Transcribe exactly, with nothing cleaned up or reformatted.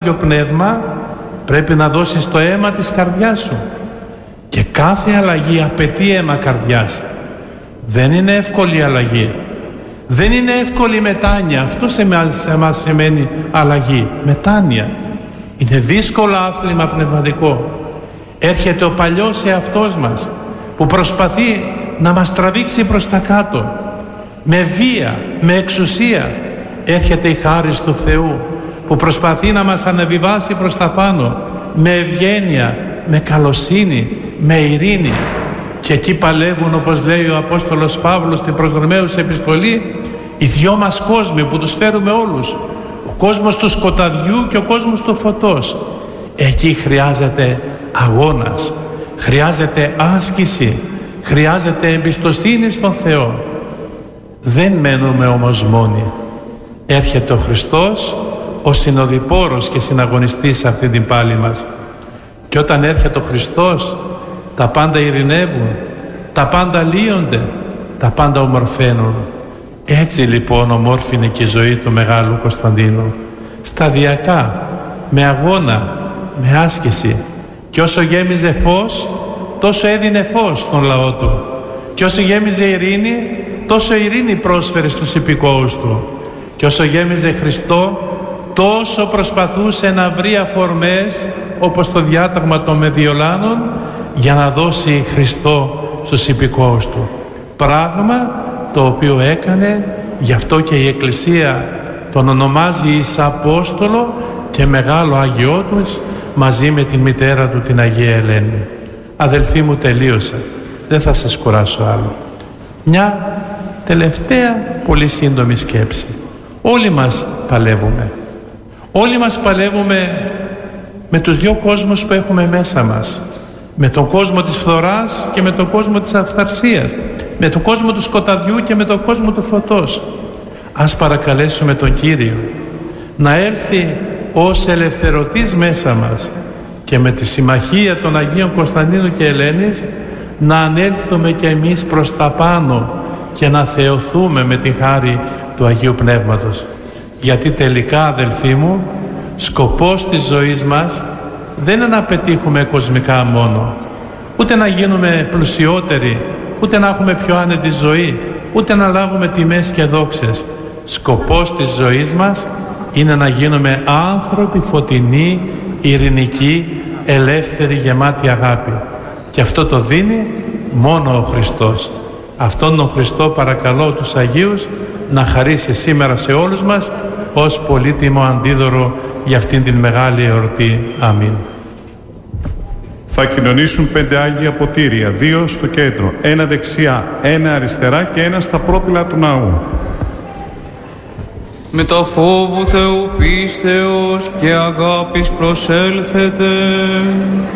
Άγιο Πνεύμα πρέπει να δώσεις το αίμα της καρδιάς σου. Και κάθε αλλαγή απαιτεί αίμα καρδιάς. Δεν είναι εύκολη η αλλαγή. Δεν είναι εύκολη η μετάνοια. Αυτό σε εμάς σημαίνει αλλαγή. Μετάνοια. Είναι δύσκολο άθλημα πνευματικό. Έρχεται ο παλιός εαυτός μας που προσπαθεί να μας τραβήξει προς τα κάτω. Με βία, με εξουσία. Έρχεται η χάρις του Θεού που προσπαθεί να μας ανεβιβάσει προς τα πάνω. Με ευγένεια, με καλοσύνη, με ειρήνη. Και εκεί παλεύουν, όπως λέει ο Απόστολος Παύλος στην προς Ρωμαίους επιστολή, οι δυο μας κόσμοι που τους φέρουμε όλους. Ο κόσμος του σκοταδιού και ο κόσμος του φωτός. Εκεί χρειάζεται αγώνας, χρειάζεται άσκηση, χρειάζεται εμπιστοσύνη στον Θεό. Δεν μένουμε όμως μόνοι. Έρχεται ο Χριστός, ο συνοδοιπόρος και συναγωνιστής σε αυτή την πάλη μας. Και όταν έρχεται ο Χριστός, τα πάντα ειρηνεύουν, τα πάντα λύονται, τα πάντα ομορφαίνουν. Έτσι λοιπόν ομόρφινε και η ζωή του Μεγάλου Κωνσταντίνου. Σταδιακά, με αγώνα, με άσκηση. Και όσο γέμιζε φως, τόσο έδινε φως στον λαό του. Και όσο γέμιζε ειρήνη, τόσο ειρήνη πρόσφερε στους υπηκόους του. Και όσο γέμιζε Χριστό, τόσο προσπαθούσε να βρει αφορμές, όπως το διάταγμα των Μεδιολάνων, για να δώσει Χριστό στους υπηκόους του. Πράγμα το οποίο έκανε, γι' αυτό και η Εκκλησία τον ονομάζει εις Απόστολο και μεγάλο Άγιό τους, μαζί με την μητέρα του την Αγία Ελένη. Αδελφοί μου, τελείωσα. Δεν θα σας κουράσω άλλο. Μια τελευταία πολύ σύντομη σκέψη. Όλοι μας παλεύουμε. Όλοι μας παλεύουμε με τους δυο κόσμους που έχουμε μέσα μας. Με τον κόσμο της φθοράς και με τον κόσμο της αυθαρσίας. Με τον κόσμο του σκοταδιού και με τον κόσμο του φωτός. Ας παρακαλέσουμε τον Κύριο να έρθει ως ελευθερωτής μέσα μας και με τη συμμαχία των Αγίων Κωνσταντίνου και Ελένης να ανέλθουμε και εμείς προς τα πάνω και να θεωθούμε με τη χάρη του Αγίου Πνεύματος. Γιατί τελικά, αδελφοί μου, σκοπός της ζωής μας δεν είναι να πετύχουμε κοσμικά μόνο, ούτε να γίνουμε πλουσιότεροι, ούτε να έχουμε πιο άνετη ζωή, ούτε να λάβουμε τιμές και δόξες. Σκοπός της ζωής μας είναι να γίνουμε άνθρωποι φωτεινοί, ειρηνικοί, ελεύθεροι, γεμάτοι αγάπη. Και αυτό το δίνει μόνο ο Χριστός. Αυτόν τον Χριστό παρακαλώ τους Αγίους να χαρίσει σήμερα σε όλους μας ως πολύτιμο αντίδωρο για αυτήν την μεγάλη εορτή. Αμήν. Θα κοινωνήσουν πέντε Άγια ποτήρια, δύο στο κέντρο, ένα δεξιά, ένα αριστερά και ένα στα πρόπυλα του ναού. Με τα φόβου Θεού πίστεως και αγάπης προσέλθετε.